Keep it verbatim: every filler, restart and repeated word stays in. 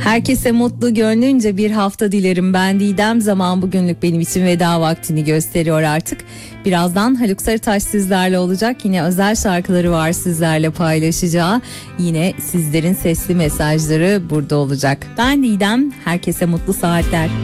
Herkese mutlu gönlünce bir hafta dilerim. Ben Didem. Zaman bugünlük benim için veda vaktini gösteriyor artık. Birazdan Haluk Sarıtaş sizlerle olacak. Yine özel şarkıları var sizlerle paylaşacağı. Yine sizlerin sesli mesajları burada olacak. Ben Didem. Herkese mutlu saatler.